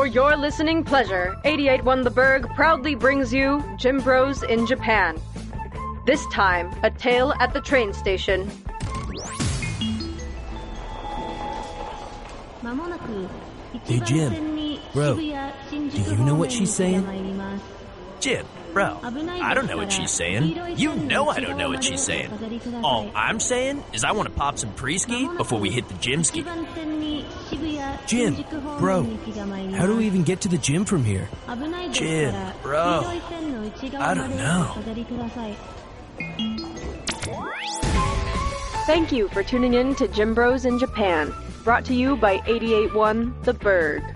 For your listening pleasure, 88.1 The Berg proudly brings you Gym Bros in Japan. This time, a tale at the train station. Hey Jim, bro, do you know what she's saying? Jim, bro, I don't know what she's saying. You know I don't know what she's saying. All I'm saying is I want to pop some pre-ski before we hit the gym ski. Jim, bro, how do we even get to the gym from here? Jim, bro, I don't know. Thank you for tuning in to Gym Bros in Japan, brought to you by 88.1 The Berg.